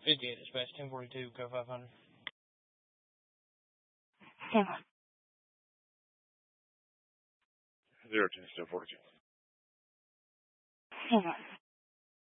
58 dispatch, 1042, go 500. 10. 010, still 42. 10.